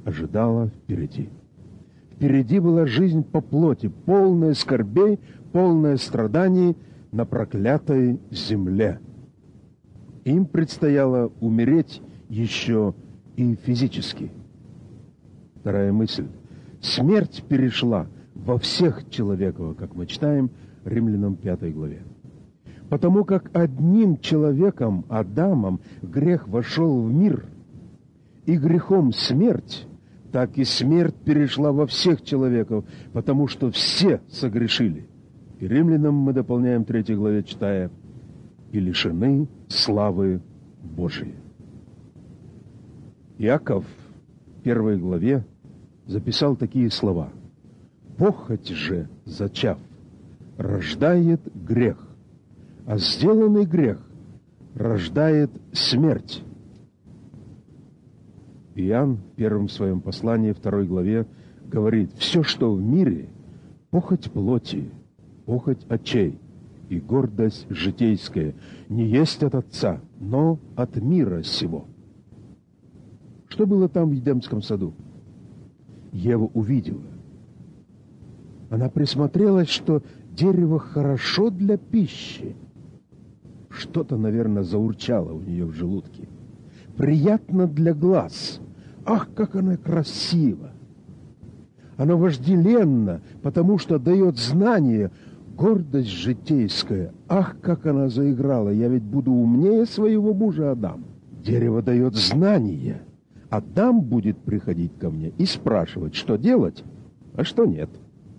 ожидала впереди. Впереди была жизнь по плоти, полная скорбей, полная страданий на проклятой земле. Им предстояло умереть еще и физически. Вторая мысль. Смерть перешла во всех человеков, как мы читаем в Римлянам 5 главе. Потому как одним человеком, Адамом, грех вошел в мир, и грехом смерть, так и смерть перешла во всех человеков, потому что все согрешили. И Римлянам мы дополняем 3 главе, читая, и лишены славы Божией. Иаков в 1 главе записал такие слова. «Похоть же, зачав, рождает грех, а сделанный грех рождает смерть». Иоанн в первом своем послании, 2 главе, говорит, «Все, что в мире, похоть плоти, похоть очей и гордость житейская, не есть от Отца, но от мира сего». Что было там в Едемском саду? Ева увидела. Она присмотрелась, что дерево хорошо для пищи. Что-то, наверное, заурчало у нее в желудке. Приятно для глаз. Ах, как она красива! Она вожделенна, потому что дает знание, гордость житейская. Ах, как она заиграла! Я ведь буду умнее своего мужа Адама. Дерево дает знание. Адам будет приходить ко мне и спрашивать, что делать, а что нет.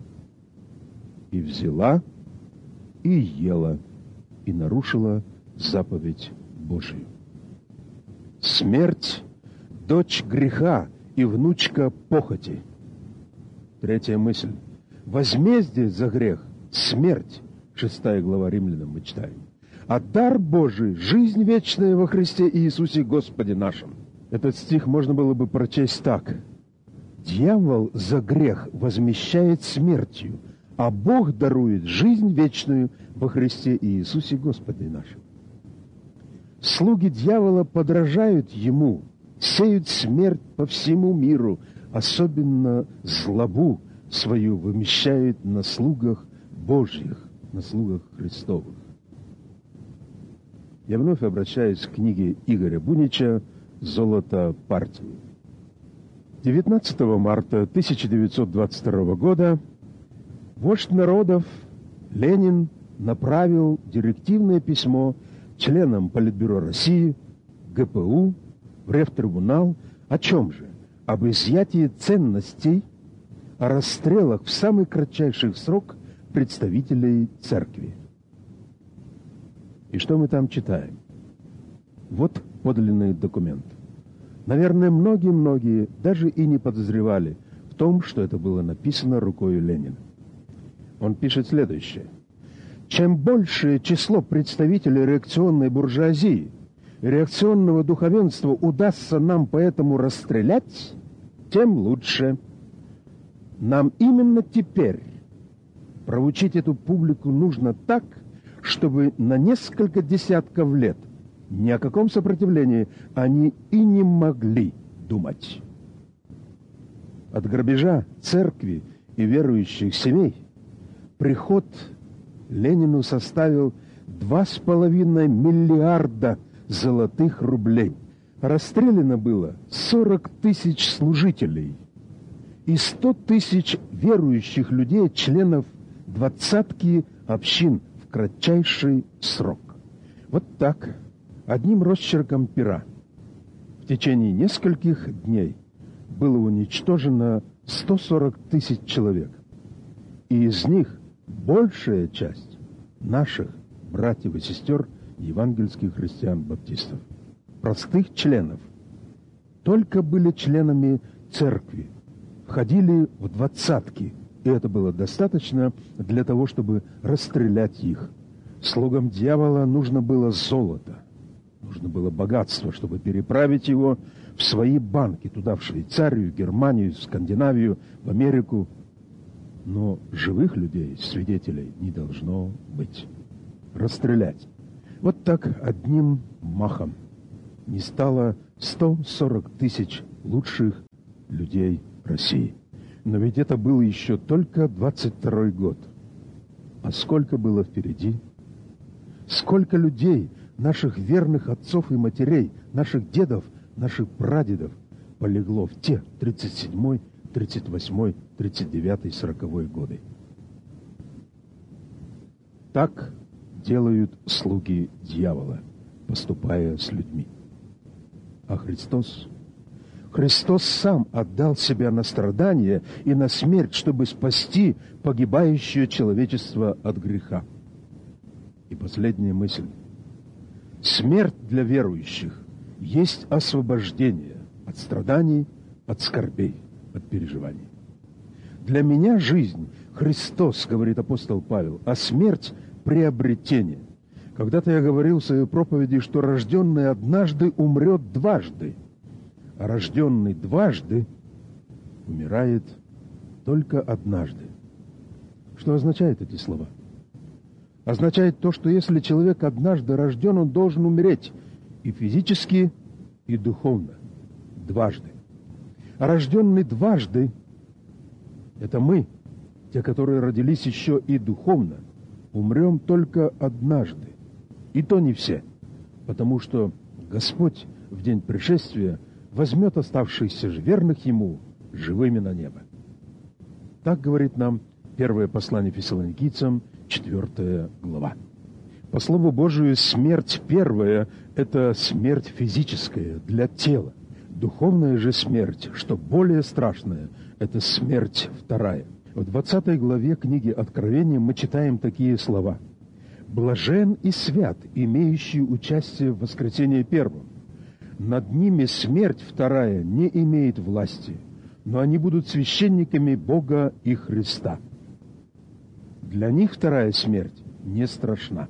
И взяла, и ела, и нарушила заповедь Божию. Смерть – дочь греха и внучка похоти. Третья мысль. Возмездие за грех – смерть. 6 глава Римлянам мы читаем. А дар Божий – жизнь вечная во Христе Иисусе Господе нашем. Этот стих можно было бы прочесть так. Дьявол за грех возмещает смертью, а Бог дарует жизнь вечную во Христе Иисусе Господе нашем. Слуги дьявола подражают ему, сеют смерть по всему миру, особенно злобу свою вымещают на слугах Божьих, на слугах Христовых. Я вновь обращаюсь к книге Игоря Бунича «Золото партии». 19 марта 1922 года вождь народов Ленин направил директивное письмо членам Политбюро России, ГПУ, в Ревтрибунал. О чем же? Об изъятии ценностей, о расстрелах в самый кратчайший срок представителей церкви. И что мы там читаем? Вот подлинный документ. Наверное, многие даже и не подозревали в том, что это было написано рукой Ленина. Он пишет следующее. Чем большее число представителей реакционной буржуазии, реакционного духовенства удастся нам поэтому расстрелять, тем лучше. Нам именно теперь проучить эту публику нужно так, чтобы на несколько десятков лет ни о каком сопротивлении они и не могли думать. От грабежа церкви и верующих семей приход Ленину составил 2,5 миллиарда золотых рублей. Расстреляно было 40 тысяч служителей и 100 тысяч верующих людей, членов 20 общин в кратчайший срок. Вот так, одним росчерком пера, в течение нескольких дней было уничтожено 140 тысяч человек. И из них большая часть наших братьев и сестер евангельских христиан-баптистов, простых членов, только были членами церкви, входили в 20-ки, и это было достаточно для того, чтобы расстрелять их. Слугам дьявола нужно было золото, нужно было богатство, чтобы переправить его в свои банки, туда, в Швейцарию, Германию, Скандинавию, в Америку. Но живых людей, свидетелей, не должно быть. Расстрелять. Вот так одним махом не стало 140 тысяч лучших людей России. Но ведь это был еще только 22-й год. А сколько было впереди? Сколько людей, наших верных отцов и матерей, наших дедов, наших прадедов полегло в те 37-й, 38-й, 39-й, 40-й годы. Так делают слуги дьявола, поступая с людьми. А Христос сам отдал себя на страдания и на смерть, чтобы спасти погибающее человечество от греха. И последняя мысль. Смерть для верующих есть освобождение от страданий, от скорбей, от переживаний. Для меня жизнь Христос, говорит апостол Павел, а смерть – приобретение. Когда-то я говорил в своей проповеди, что рожденный однажды умрет дважды, а рожденный дважды умирает только однажды. Что означают эти слова? Означает то, что если человек однажды рожден, он должен умереть и физически, и духовно. Дважды. А рожденный дважды – это мы, те, которые родились еще и духовно, умрем только однажды. И то не все, потому что Господь в день пришествия возьмет оставшихся же верных Ему живыми на небо. Так говорит нам первое послание Фессалоникийцам, 4 глава. По Слову Божию, смерть первая – это смерть физическая для тела. Духовная же смерть, что более страшная, это смерть вторая. В 20 главе книги Откровения мы читаем такие слова. «Блажен и свят, имеющий участие в воскресении первом. Над ними смерть вторая не имеет власти, но они будут священниками Бога и Христа». Для них вторая смерть не страшна.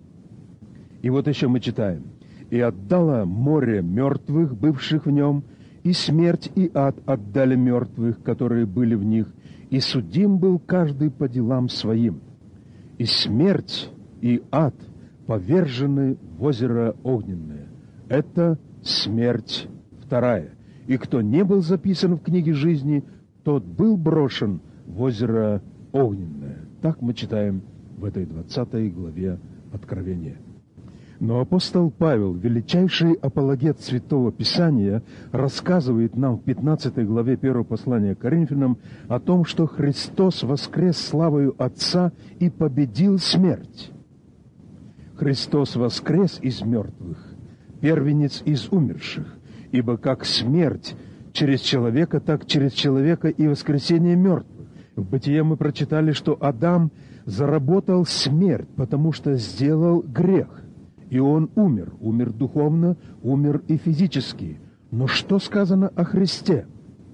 И вот еще мы читаем. «И отдало море мертвых, бывших в нем, и смерть и ад отдали мертвых, которые были в них, и судим был каждый по делам своим. И смерть и ад повержены в озеро огненное». Это смерть вторая. И кто не был записан в книге жизни, тот был брошен в озеро огненное. Так мы читаем в этой 20 главе Откровения. Но апостол Павел, величайший апологет Святого Писания, рассказывает нам в 15 главе 1 послания к Коринфянам о том, что Христос воскрес славою Отца и победил смерть. Христос воскрес из мертвых, первенец из умерших, ибо как смерть через человека, так через человека и воскресение мертвых. В Бытие мы прочитали, что Адам заработал смерть, потому что сделал грех. И он умер духовно, умер и физически. Но что сказано о Христе?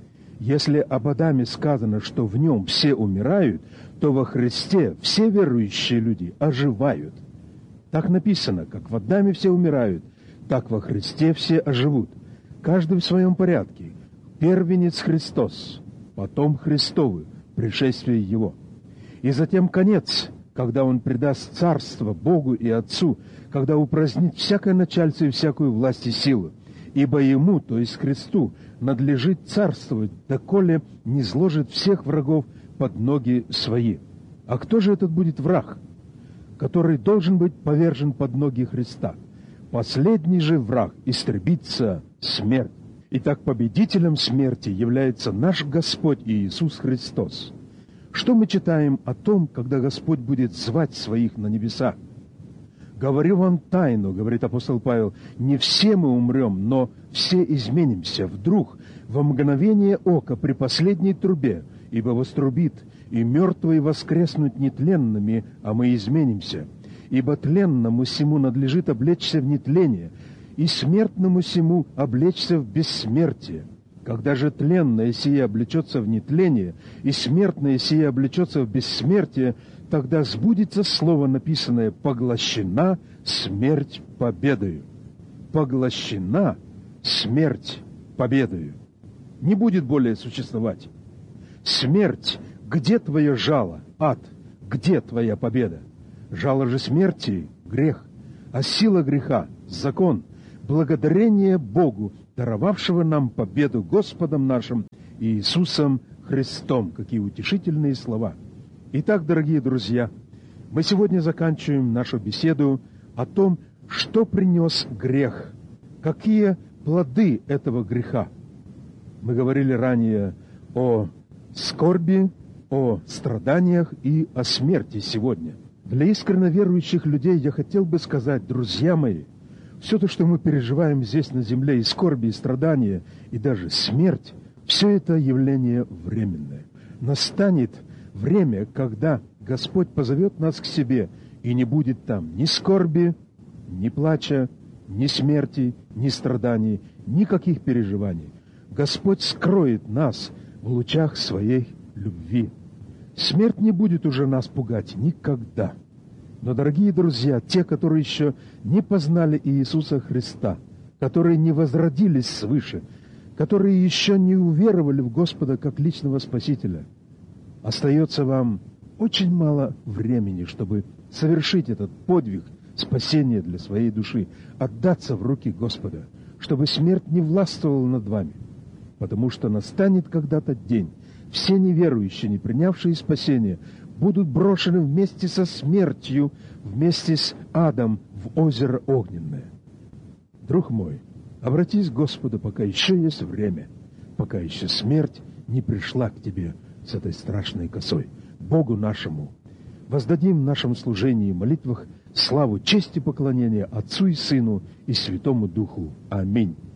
Если об Адаме сказано, что в нем все умирают, то во Христе все верующие люди оживают. Так написано, как в Адаме все умирают, так во Христе все оживут. Каждый в своем порядке. Первенец Христос, потом Христовы, пришествие Его. И затем конец, когда Он предаст царство Богу и Отцу, когда упразднит всякое начальство и всякую власть и силу. Ибо Ему, то есть Христу, надлежит царствовать, доколе не сложит всех врагов под ноги свои. А кто же этот будет враг, который должен быть повержен под ноги Христа? Последний же враг истребится смерть. Итак, победителем смерти является наш Господь Иисус Христос. Что мы читаем о том, когда Господь будет звать своих на небеса? «Говорю вам тайну, — говорит апостол Павел, — не все мы умрем, но все изменимся вдруг, во мгновение ока, при последней трубе, ибо вострубит, и мертвые воскреснут нетленными, а мы изменимся. Ибо тленному сему надлежит облечься в нетление, и смертному сему облечься в бессмертие. Когда же тленное сие облечется в нетление, и смертное сие облечется в бессмертие, тогда сбудется слово, написанное: поглощена смерть победою». Поглощена смерть победою. Не будет более существовать. Смерть, где твое жало? Ад, где твоя победа? Жало же смерти — грех, а сила греха — закон. Благодарение Богу, даровавшего нам победу Господом нашим Иисусом Христом. Какие утешительные слова! Итак, дорогие друзья, мы сегодня заканчиваем нашу беседу о том, что принес грех, какие плоды этого греха. Мы говорили ранее о скорби, о страданиях и о смерти сегодня. Для искренне верующих людей я хотел бы сказать, друзья мои, все то, что мы переживаем здесь на земле, и скорби, и страдания, и даже смерть, все это явление временное. Настанет время, когда Господь позовет нас к себе, и не будет там ни скорби, ни плача, ни смерти, ни страданий, никаких переживаний. Господь скроет нас в лучах своей любви. Смерть не будет уже нас пугать никогда. Но, дорогие друзья, те, которые еще не познали Иисуса Христа, которые не возродились свыше, которые еще не уверовали в Господа как личного Спасителя, остается вам очень мало времени, чтобы совершить этот подвиг спасения для своей души, отдаться в руки Господа, чтобы смерть не властвовала над вами. Потому что настанет когда-то день, все неверующие, не принявшие спасения, будут брошены вместе со смертью, вместе с адом в озеро огненное. Друг мой, обратись к Господу, пока еще есть время, пока еще смерть не пришла к тебе с этой страшной косой. Богу нашему воздадим в нашем служении и молитвах славу, честь и поклонение Отцу и Сыну и Святому Духу. Аминь.